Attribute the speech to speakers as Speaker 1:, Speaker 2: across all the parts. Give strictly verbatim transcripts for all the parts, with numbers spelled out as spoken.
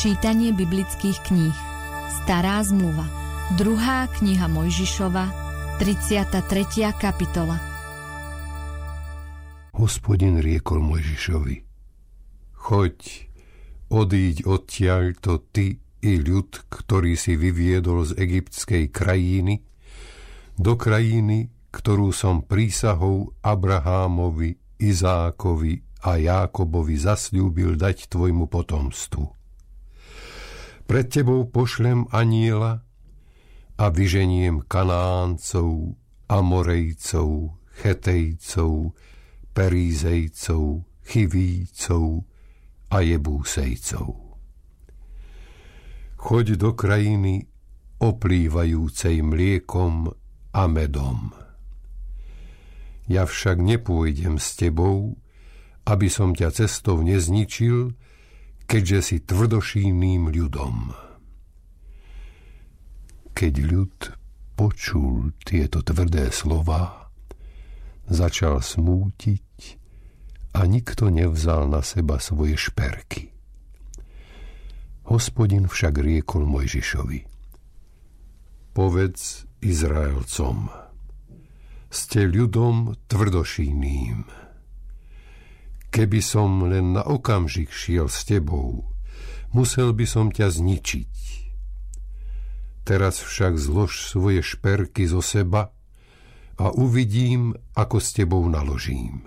Speaker 1: Čítanie biblických kníh. Stará zmluva. Druhá kniha Mojžišova, tridsiata tretia kapitola.
Speaker 2: Hospodin riekol Mojžišovi: Choď, odíď odtiaľto ty i ľud, ktorý si vyviedol z egyptskej krajiny, do krajiny, ktorú som prísahou Abrahámovi, Izákovi a Jákobovi zasľúbil dať tvojmu potomstvu. Pred tebou pošlem anjela a vyženiem Kanáncov, Amorejcov, Chetejcov, Perízejcov, Chivícov a Jebúsejcov. Choď do krajiny oplývajúcej mliekom a medom. Ja však nepôjdem s tebou, aby som ťa cestou nezničil, keďže si tvrdošínnym ľudom. Keď ľud počul tieto tvrdé slová, začal smútiť a nikto nevzal na seba svoje šperky. Hospodin však riekol Mojžišovi: Povedz Izraelcom: Ste ľudom tvrdošínnym. Keby som len na okamžik šiel s tebou, musel by som ťa zničiť. Teraz však zlož svoje šperky zo seba a uvidím, ako s tebou naložím.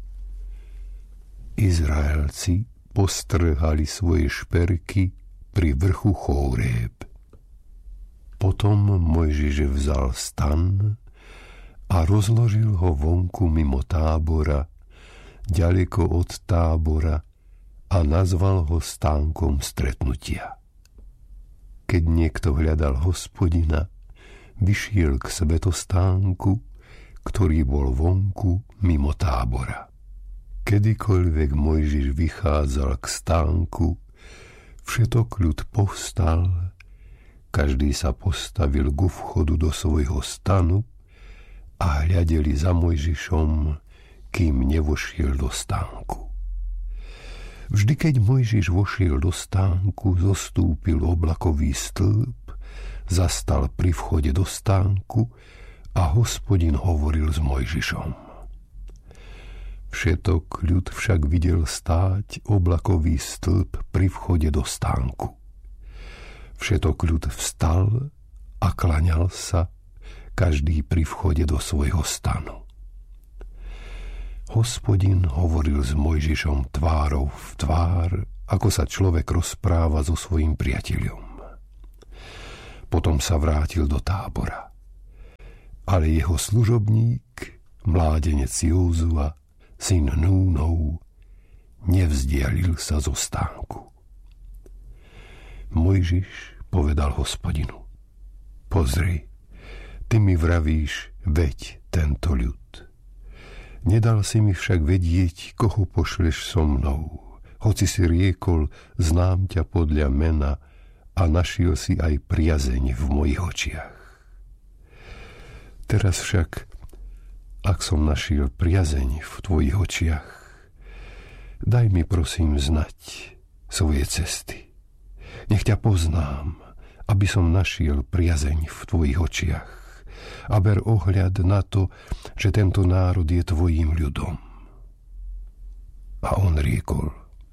Speaker 2: Izraelci postrhali svoje šperky pri vrchu Chóreb. Potom Mojžiš vzal stan a rozložil ho vonku mimo tábora, ďaleko od tábora, a nazval ho stánkom stretnutia. Keď niekto hľadal Hospodina, vyšiel k svätostánku, ktorý bol vonku mimo tábora. Kedykoľvek Mojžiš vychádzal k stánku, všetok ľud povstal, každý sa postavil ku vchodu do svojho stanu a hľadeli za Mojžišom, kým nevošiel do stánku. Vždy, keď Mojžiš vošiel do stánku, zostúpil oblakový stĺp, zastal pri vchode do stánku a Hospodin hovoril s Mojžišom. Všetok ľud však videl stáť oblakový stĺp pri vchode do stánku. Všetok ľud vstal a klaňal sa, každý pri vchode do svojho stanu. Hospodin hovoril s Mojžišom tvárou v tvár, ako sa človek rozpráva so svojím priateľom. Potom sa vrátil do tábora. Ale jeho služobník, mládenec Józua, syn Núnov, nevzdialil sa zo stánku. Mojžiš povedal Hospodinu: Pozri, ty mi vravíš, veď tento ľud. Nedal si mi však vedieť, koho pošleš so mnou, hoci si riekol, znám ťa podľa mena a našiel si aj priazeň v mojich očiach. Teraz však, ak som našiel priazeň v tvojich očiach, daj mi prosím znať svoje cesty. Nech ťa poznám, aby som našiel priazeň v tvojich očiach. A ber ohľad na to, že tento národ je tvojím ľudom. A on riekol: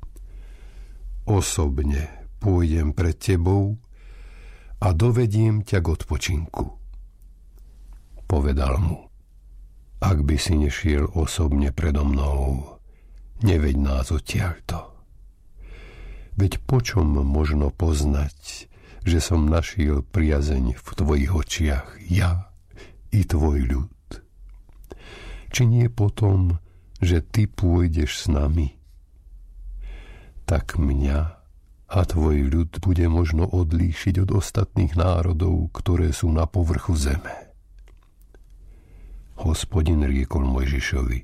Speaker 2: Osobne pôjdem pred tebou a dovediem ťa k odpočinku. Povedal mu: Ak by si nešiel osobne predo mnou, neveď nás odtiaľto. Veď počom možno poznať, že som našiel priazeň v tvojich očiach ja i tvoj ľud? Či nie potom, že ty pôjdeš s nami? Tak mňa a tvoj ľud bude možno odlíšiť od ostatných národov, ktoré sú na povrchu zeme. Hospodin riekol Mojžišovi: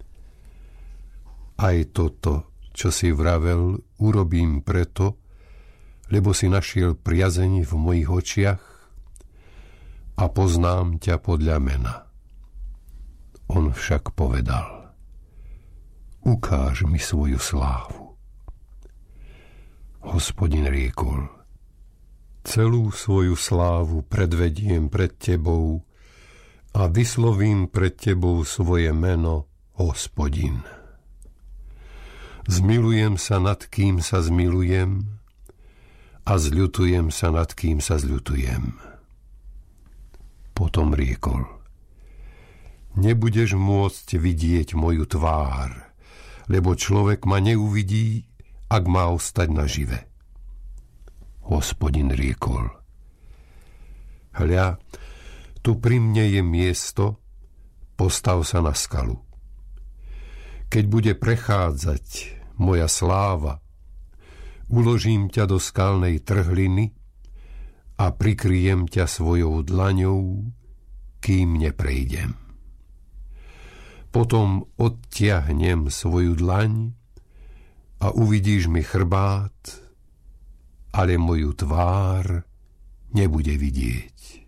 Speaker 2: Aj toto, čo si vravel, urobím preto, lebo si našiel priazeň v mojich očiach a poznám ťa podľa mena. On však povedal: Ukáž mi svoju slávu. Hospodin riekol: celú svoju slávu predvediem pred tebou a vyslovím pred tebou svoje meno, Hospodin. Zmilujem sa, nad kým sa zmilujem, a zľutujem sa, nad kým sa zľutujem. Potom riekol: nebudeš môcť vidieť moju tvár, lebo človek ma neuvidí, ak má ostať nažive. Hospodin riekol: hľa, tu pri mne je miesto, postav sa na skalu. Keď bude prechádzať moja sláva, uložím ťa do skalnej trhliny a prikryjem ťa svojou dlaňou, kým neprejdem. Potom odtiahnem svoju dlaň a uvidíš mi chrbát, ale moju tvár nebude vidieť.